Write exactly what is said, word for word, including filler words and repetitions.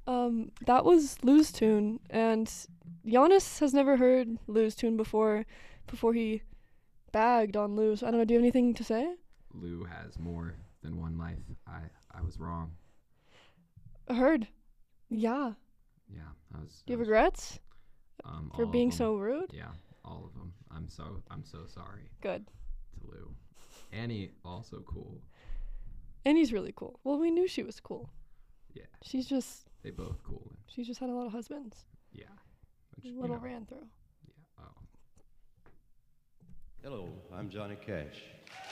Um, that was Lou's tune, and Giannis has never heard Lou's tune before. Before he bagged on Lou. So I don't know. Do you have anything to say? Lou has more than one life. I I was wrong. I heard. Yeah. Yeah, I was. Do you I have was, regrets um, for all of being them. so rude? Yeah, all of them. I'm so I'm so sorry Good. to Lou. Annie also cool. Annie's really cool. Well, we knew she was cool. Yeah. She's just. They both cool. She just had a lot of husbands. Yeah. A Which, little you know, ran through. Yeah. Oh. Hello, I'm Johnny Cash.